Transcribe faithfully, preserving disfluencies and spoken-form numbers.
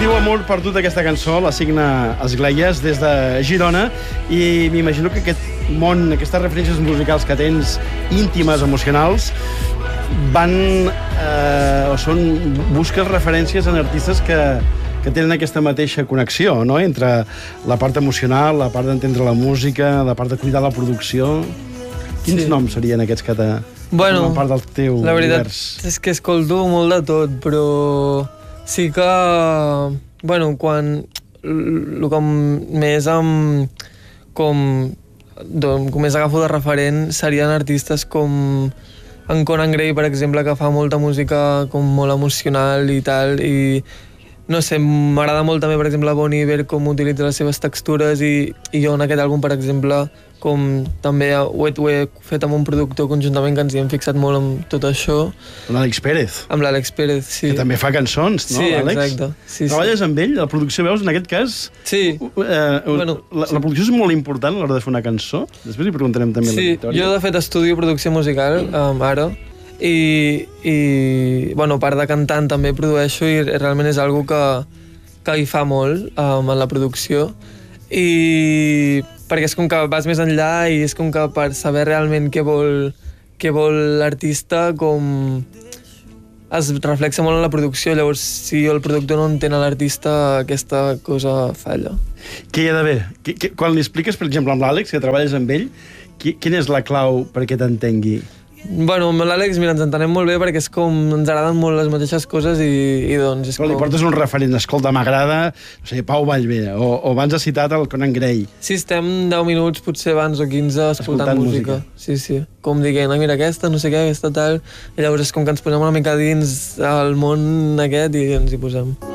diu Amor perdut, aquesta cançó, la signa Esgleies des de Girona, i m'imagino que aquest món, aquestes referències musicals que tens, íntimes, emocionals, van eh, o són, busques referències en artistes que, que tenen aquesta mateixa connexió, no?, entre la part emocional, la part d'entendre la música, la part de cuidar la producció. Quins sí. noms serien aquests que te, bueno, formen part del teu la veritat univers? És que escolto molt de tot, però sí que, bueno, quan el que més em, com, doncs, com més agafo de referent serien artistes com en Conan Gray, per exemple, que fa molta música com molt emocional i tal, i no sé, m'agrada molt també, per exemple, Bon Iver, com utilitza les seves textures, i, i jo en aquest àlbum, per exemple, com també ho he, ho he fet amb un productor conjuntament, que ens hi hem fixat molt amb tot això. Amb l'Àlex Pérez. Amb l'Àlex Pérez, sí. Que també fa cançons, no, sí, Àlex? Exacte. Sí, Treballes sí. amb ell? La producció, veus, en aquest cas? Sí. Eh, bueno, la, la producció és molt important a l'hora de fer una cançó? Després li preguntarem també sí, a la Victòria. Jo, de fet, estudio producció musical, um, ara, i, i bueno, a part de cantant també produeixo, i realment és algo que, que hi fa molt um, en la producció, i perquè és com que vas més enllà, i és com que per saber realment què vol, què vol l'artista, com es reflexa molt en la producció. Llavors, si el productor no entén a l'artista, aquesta cosa falla. Què hi ha d'haver? Quan li expliques, per exemple, amb l'Àlex, que treballes amb ell, quina és la clau perquè t'entengui? Bueno, amb l'Àlex, mira, ens entenem molt bé perquè és com ens agraden molt les mateixes coses, i, i doncs és Però com... li portes un referent, escolta, m'agrada, no sé, Pau Vallvé, o, o abans has citat el Conan Gray. Sí, estem deu minuts, potser abans o quinze, escoltant, Escoltant música. música. Sí, sí. Com dient, ah, mira aquesta, no sé què, aquesta tal... I llavors és com que ens posem una mica dins el món aquest i ens hi posem.